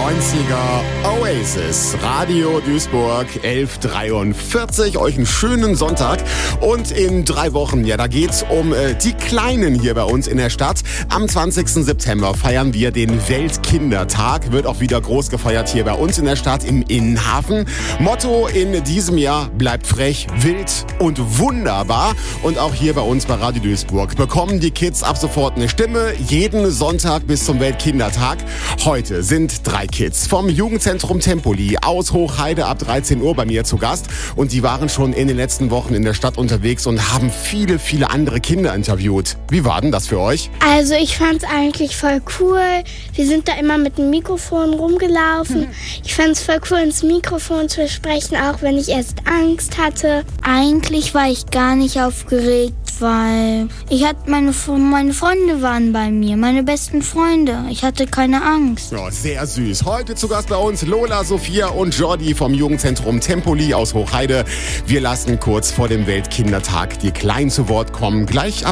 90er Oasis, Radio Duisburg, 11:43. Euch einen schönen Sonntag. Und in 3 Wochen, da geht's um die Kleinen hier bei uns in der Stadt. Am 20. September feiern wir den Weltkindertag. Wird auch wieder groß gefeiert hier bei uns in der Stadt im Innenhafen. Motto in diesem Jahr: bleibt frech, wild und wunderbar. Und auch hier bei uns bei Radio Duisburg bekommen die Kids ab sofort eine Stimme. Jeden Sonntag bis zum Weltkindertag. Heute sind 3 Kids vom Jugendzentrum Tempoli aus Hochheide ab 13 Uhr bei mir zu Gast. Und die waren schon in den letzten Wochen in der Stadt unterwegs und haben viele, viele andere Kinder interviewt. Wie war denn das für euch? Also ich fand's eigentlich voll cool. Wir sind da immer mit dem Mikrofon rumgelaufen. Ich fand's voll cool, ins Mikrofon zu sprechen, auch wenn ich erst Angst hatte. Eigentlich war ich gar nicht aufgeregt, weil meine Freunde waren bei mir, meine besten Freunde. Ich hatte keine Angst. Ja, sehr süß. Heute zu Gast bei uns Lola, Sophia und Jordi vom Jugendzentrum Tempoli aus Hochheide. Wir lassen kurz vor dem Weltkindertag die Kleinen zu Wort kommen. Gleich ab